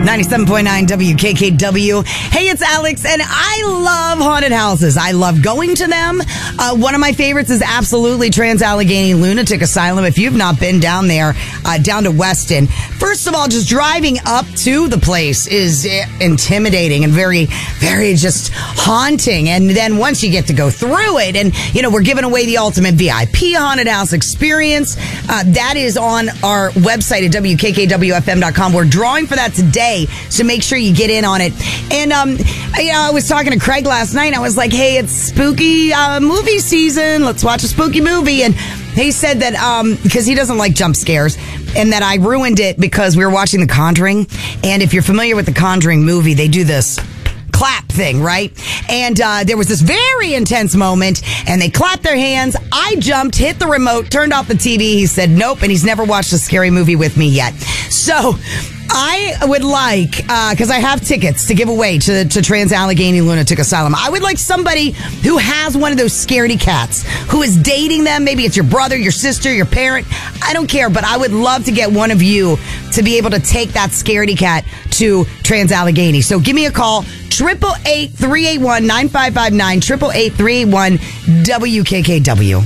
97.9 WKKW. Hey, it's Alex, and I love haunted houses. I love going to them. One of my favorites is absolutely Trans-Allegheny Lunatic Asylum. If you've not been down there, down to Weston, first of all, just driving up to the place is intimidating and very, very just haunting. And then once you get to go through it, and, we're giving away the ultimate VIP haunted house experience. That is on our website at WKKWFM.com. We're drawing for that today. So make sure you get in on it. And I was talking to Craig last night. I was like, hey, it's spooky movie season. Let's watch a spooky movie. And he said that because he doesn't like jump scares, and that I ruined it because we were watching The Conjuring. And if you're familiar with The Conjuring movie, they do this clap thing, right? And there was this very intense moment, and they clapped their hands. I jumped, hit the remote, turned off the TV. He said nope, and he's never watched a scary movie with me yet. So I would like, because I have tickets to give away to Trans-Allegheny Lunatic Asylum. I would like somebody who has one of those scaredy cats, who is dating them. Maybe it's your brother, your sister, your parent. I don't care, but I would love to get one of you to be able to take that scaredy cat to Trans-Allegheny. So give me a call, 888-381-9559, 888-381-WKKW.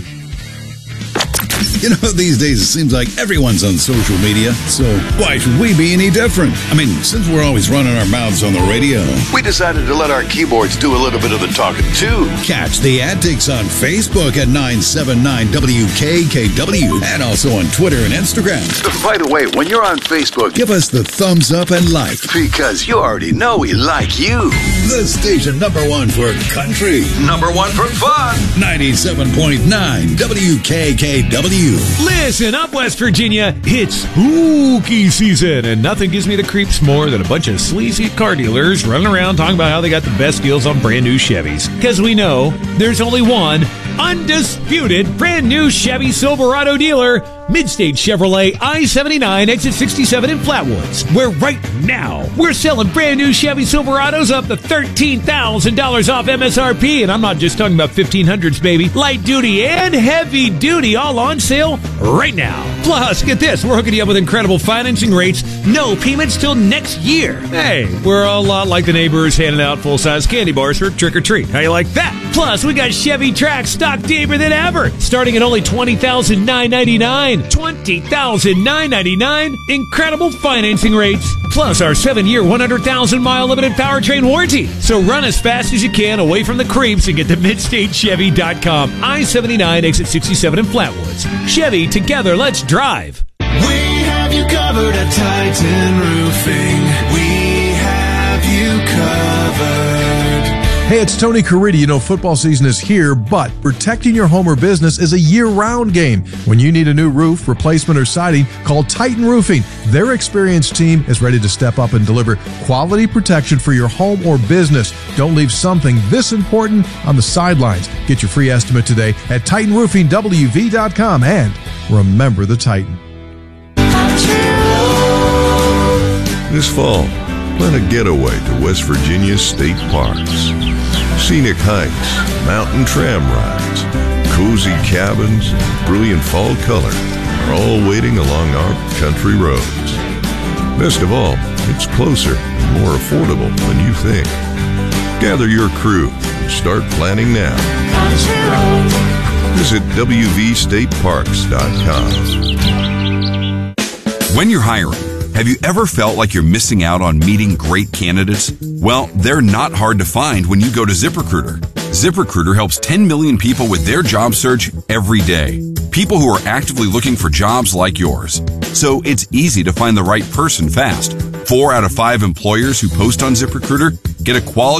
These days it seems like everyone's on social media, so why should we be any different? I mean, since we're always running our mouths on the radio, we decided to let our keyboards do a little bit of the talking, too. Catch the antics on Facebook at 979WKKW and also on Twitter and Instagram. By the way, when you're on Facebook, give us the thumbs up and like. Because you already know we like you. The station #1 for country. #1 for fun. 97.9 WKKW. Listen up, West Virginia. It's spooky season, and nothing gives me the creeps more than a bunch of sleazy car dealers running around talking about how they got the best deals on brand new Chevys. Because we know there's only one undisputed brand new Chevy Silverado dealer, Midstate Chevrolet, I-79, exit 67 in Flatwoods, where right now we're selling brand new Chevy Silverados up to $13,000 off MSRP, and I'm not just talking about 1500s, baby. Light duty and heavy duty all on sale right now. Plus, get this, we're hooking you up with incredible financing rates, no payments till next year. Hey, we're a lot like the neighbors handing out full-size candy bars for trick-or-treat. How you like that? Plus, we got Chevy Trax stock deeper than ever, starting at only $20,999. $20,999. Incredible financing rates. Plus our 7-year, 100,000-mile limited powertrain warranty. So run as fast as you can away from the creeps and get to MidstateChevy.com. I-79, exit 67 in Flatwoods. Chevy, together, let's drive. We have you covered at Titan Roofing. We have you covered. Hey, it's Tony Caridi. Football season is here, but protecting your home or business is a year-round game. When you need a new roof, replacement, or siding, call Titan Roofing. Their experienced team is ready to step up and deliver quality protection for your home or business. Don't leave something this important on the sidelines. Get your free estimate today at TitanRoofingWV.com, and remember the Titan. This fall, plan a getaway to West Virginia's state parks. Scenic hikes, mountain tram rides, cozy cabins, and brilliant fall color are all waiting along our country roads. Best of all, it's closer and more affordable than you think. Gather your crew and start planning now. Visit WVStateParks.com. When you're hiring, have you ever felt like you're missing out on meeting great candidates? Well, they're not hard to find when you go to ZipRecruiter. ZipRecruiter helps 10 million people with their job search every day. People who are actively looking for jobs like yours. So it's easy to find the right person fast. 4 out of 5 employers who post on ZipRecruiter get a quality